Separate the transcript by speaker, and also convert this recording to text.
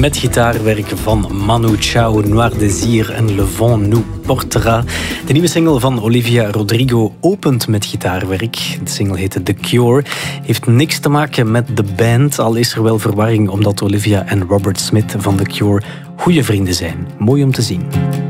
Speaker 1: met gitaarwerk van Manu Chao, Noir Désir en Le Vent nous portera. De nieuwe single van Olivia Rodrigo opent met gitaarwerk. De single heet The Cure. Heeft niks te maken met de band, al is er wel verwarring omdat Olivia en Robert Smith van The Cure goede vrienden zijn. Mooi om te zien.